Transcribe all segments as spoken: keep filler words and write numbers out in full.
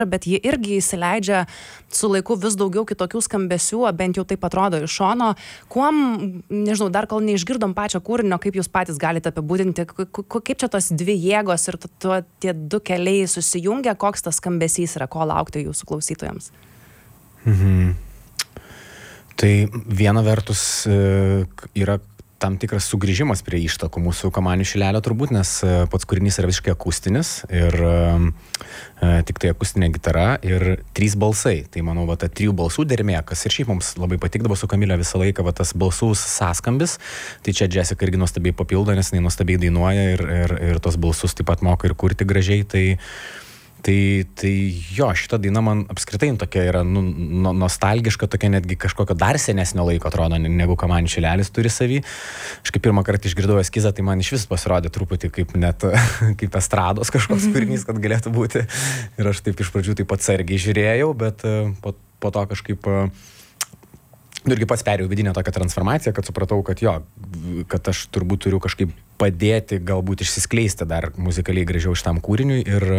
bet ji irgi įsileidžia su laiku vis daugiau kitokių skambesių, bent jau taip atrodo iš šono. Kuom, nežinau, dar kol neišgirdom pačio kūrinio, kaip jūs patys galite apibūdinti, kaip čia tos dvi jėgos ir tuo, tie du keliai susijungia, koks tas skambesys yra, ko laukti jūsų klausytojams? Mhm. Tai viena vertus yra tam tikras sugrįžimas prie ištakų mūsų Kamanių šilelio turbūt, nes pats kūrinys yra visiškai akustinis ir e, tik tai akustinė gitara ir trys balsai. Tai manau, va, ta trijų balsų dermė, kas ir šiaip mums labai patikdavo su Kamile visą laiką, va, tas balsų sąskambis. Tai čia Jessica irgi nuostabiai papildo, nes jinai nuostabiai dainuoja ir, ir, ir tos balsus taip pat moka ir kurti gražiai. Tai Tai, tai jo, šita daina man apskritai tokia yra nu, no, nostalgiška, tokia netgi kažkokio dar senesnio laiko atrodo, negu Kamanių šilelis turi savy. Aš kaip pirmą kartą išgirdau eskizą, tai man iš vis pasirodė truputį kaip net kaip estrados kažkoks kūrinys, kad galėtų būti. Ir aš taip iš pradžių taip atsargiai žiūrėjau, bet po, po to kažkaip irgi pats perėjau vidinę tokią transformaciją, kad supratau, kad jo, kad aš turbūt turiu kažkaip padėti, galbūt išsiskleisti dar muzikaliai gražiau šitam kūriniui ir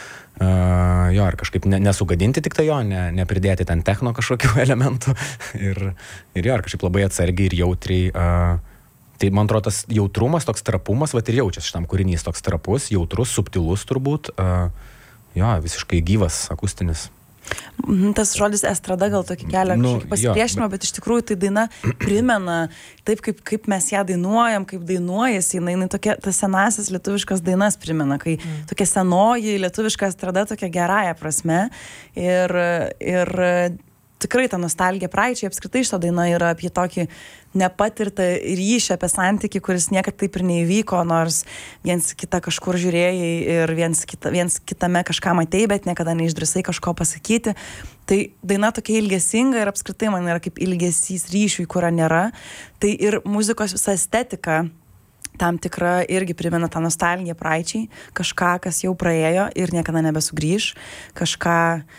Uh, jo, ir kažkaip ne, nesugadinti tik tai jo, ne, nepridėti ten techno kažkokių elementų ir, ir jo, ir kažkaip labai atsargiai ir jautriai. Uh, tai man atrodo tas jautrumas, toks trapumas, vat ir jaučiasi šitam kūrinys, toks trapus, jautrus, subtilus turbūt, uh, jo, visiškai gyvas, akustinis. Tas žodis estrada gal tokį kelia Nu, kažkokį pasipriešinimą, jo, bet... bet iš tikrųjų tai daina primena taip, kaip, kaip mes ją dainuojam, kaip dainuojasi, jinai, jinai tokia, tas senasis lietuviškas dainas primena, kai mm. tokia senoji lietuviška estrada tokia gerąja prasme ir, ir tikrai ta nostalgija praeičiai, apskritai šita daina yra apie tokį nepatirtą ryšį, apie santykį, kuris niekad taip ir neįvyko, nors viens kitą kažkur žiūrėjai ir viens, kita, viens kitame kažką matei, bet niekada neišdrįsai kažko pasakyti. Tai daina tokia ilgesinga ir apskritai man yra kaip ilgesys ryšiui, kurio nėra. Tai ir muzikos visa estetika tam tikra irgi primena tą nostalgiją praeičiai, kažką, kas jau praėjo ir niekada nebesugrįš, kažką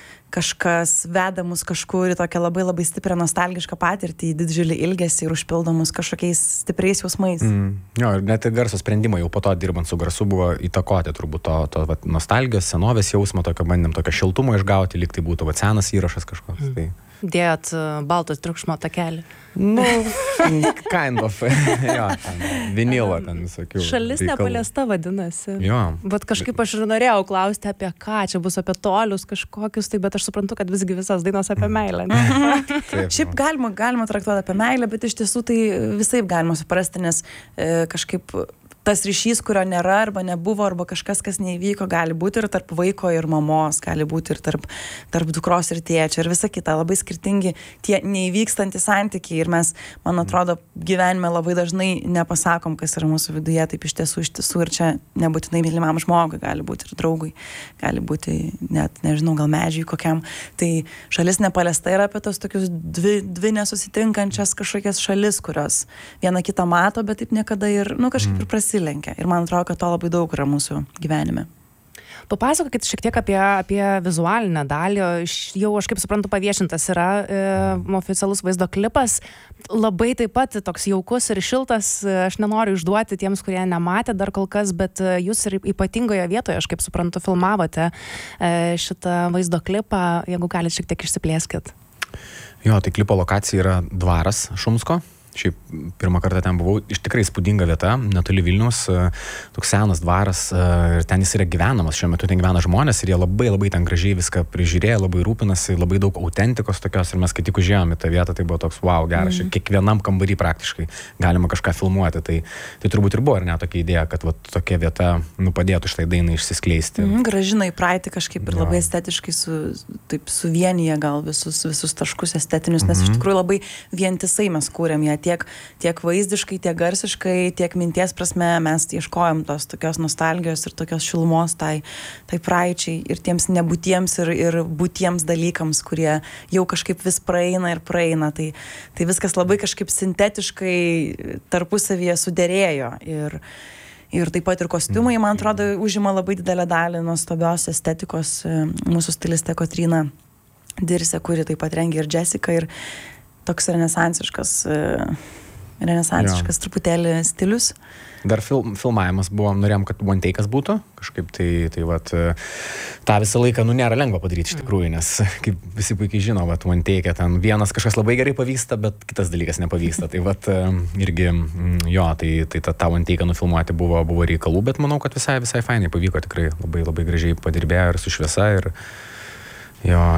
kažkas veda mus kažkur į tokią labai labai stiprią nostalgišką patirtį, į didžiulį ilgesį ir užpildo mus kažkokiais stipriais jausmais. Mm. Jo, ir net ir garso sprendimai jau po to dirbant su garsu buvo įtakoti turbūt to, to vat, nostalgijos, senovės jausmo, tokio bandėm tokio šiltumo išgauti, lyg tai būtų vat, senas įrašas kažkoks. Mm. Tai... Dėjot baltos triukšmo takelį. Nu, kind of. Jo, ten vinilo ten visokių. Šalis nepaliesta vadinasi. Jo. Bet kažkaip aš ir norėjau klausti apie ką, čia bus apie tolius kažkokius, tai bet aš suprantu, kad visgi visas dainos apie meilę. Taip, šiaip galima, galima traktuoti apie meilę, bet iš tiesų tai visaip galima suprasti, nes e, kažkaip tas ryšys, kurio nėra arba nebuvo, arba kažkas, kas neįvyko, gali būti ir tarp vaiko ir mamos, gali būti ir tarp, tarp dukros ir tėčio ir visa kita. Labai skirtingi tie neįvykstantys santykiai ir mes, man atrodo, gyvenime labai dažnai nepasakom, kas yra mūsų viduje, taip iš tiesų, iš tiesų ir čia nebūtinai mylimam žmogui, gali būti ir draugui, gali būti net, nežinau, gal medžiui kokiam. Tai šalis nepaliesta yra apie tos tokius dvi, dvi nesusitinkančias kažkokias šalis, kurios viena kitą mato, bet taip niekada ir, nu, kažkaip ir prasilenkia. Ir man atrodo, kad to labai daug yra mūsų gyvenime. Papasakokit šiek tiek apie, apie vizualinę dalį. Jau, aš kaip suprantu, paviešintas yra e, oficialus vaizdo klipas. Labai taip pat toks jaukus ir šiltas. Aš nenoriu išduoti tiems, kurie nematė dar kol kas, bet jūs ir ypatingoje vietoje, aš kaip suprantu, filmavote e, šitą vaizdo klipą. Jeigu galite šiek tiek išsiplėskit. Jo, tai klipo lokacija yra dvaras Šumsko. Šiaip pirmą kartą ten buvau, iš tikrai įspūdinga vieta, netoli Vilniaus, toks senas dvaras ir ten jis yra gyvenamas, šiuo metu ten gyvena žmonės ir jie labai labai ten gražiai viską prižiūrėjo, labai rūpinasi, labai daug autentikos tokios ir mes kai tik užėjome į tą vietą, tai buvo toks wow, geras, mm. kiekvienam kambarį praktiškai galima kažką filmuoti, tai, tai turbūt ir buvo ar ne tokia idėja, kad va, tokia vieta nu, padėtų šitai dainai išsiskleisti. Mm, gražina į praeitį kažkaip ir labai ja. estetiškai su, taip suvienyje gal visus, visus taškus estetinius, nes mm-hmm. iš tikrųjų labai vientisai mes kūrėm ją. Tiek, tiek vaizdiškai, tiek garsiškai, tiek minties prasme mes ieškojom tos tokios nostalgijos ir tokios šilumos tai, tai praeičiai ir tiems nebūtiems ir, ir būtiems dalykams, kurie jau kažkaip vis praeina ir praeina. Tai, tai viskas labai kažkaip sintetiškai tarpusavyje suderėjo. Ir, ir taip pat ir kostiumai, man atrodo, užima labai didelę dalį nuostabios estetikos. Mūsų stilistė Kotryna Dirsė, kuri taip pat rengia ir Jessica. Ir toks renesansiškas renesansiškas truputėlį stilius. Dar film, filmavimas buvo, norėjom, kad one take'as būtų, kažkaip tai, tai vat, tą visą laiką, nu, nėra lengva padaryti iš tikrųjų, nes, kaip visi puikiai žino, vat, one take'e ten vienas kažkas labai gerai pavyksta, bet kitas dalykas nepavyksta, tai vat, irgi, jo, tai, tai tą, tą one take'ą nufilmuoti buvo, buvo reikalų, bet manau, kad visai, visai fainai pavyko, tikrai labai, labai gražiai padirbėjo ir su šviesa, ir jo,